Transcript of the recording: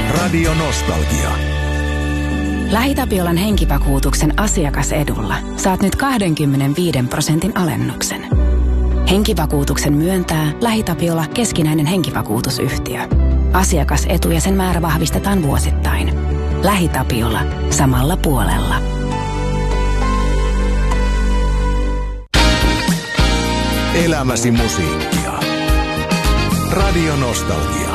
Radio Nostalgia. LähiTapiolan henkivakuutuksen asiakasedulla saat nyt 25% alennuksen. Henkivakuutuksen myöntää LähiTapiola keskinäinen henkivakuutusyhtiö. Asiakasetu ja sen määrä vahvistetaan vuosittain. LähiTapiola. Samalla puolella. Elämäsi musiikkia. Radio Nostalgia.